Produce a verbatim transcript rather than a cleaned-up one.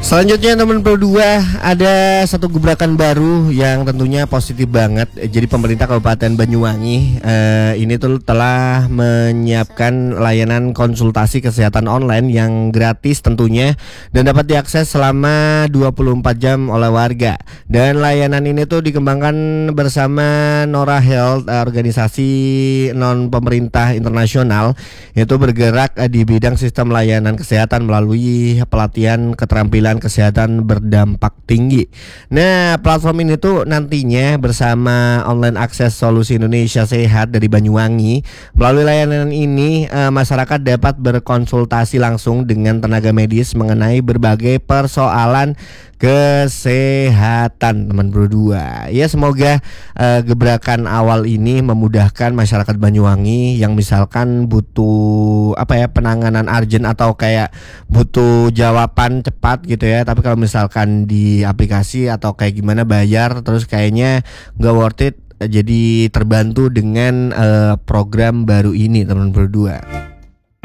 Selanjutnya teman berdua, ada satu gebrakan baru yang tentunya positif banget. Jadi pemerintah Kabupaten Banyuwangi eh, ini tuh telah menyiapkan layanan konsultasi kesehatan online yang gratis tentunya dan dapat diakses selama dua puluh empat jam oleh warga. Dan layanan ini tuh dikembangkan bersama Nora Health, organisasi non pemerintah internasional, yaitu bergerak di bidang sistem layanan kesehatan melalui pelatihan keterampilan kesehatan berdampak tinggi. Nah, platform ini tuh nantinya bersama online akses solusi Indonesia Sehat dari Banyuwangi. Melalui layanan ini eh, masyarakat dapat berkonsultasi langsung dengan tenaga medis mengenai berbagai persoalan kesehatan teman berdua. Ya, semoga uh, gebrakan awal ini memudahkan masyarakat Banyuwangi yang misalkan butuh apa ya penanganan urgent atau kayak butuh jawaban cepat gitu ya. Tapi kalau misalkan di aplikasi atau kayak gimana bayar terus kayaknya nggak worth it. Jadi terbantu dengan uh, program baru ini teman berdua.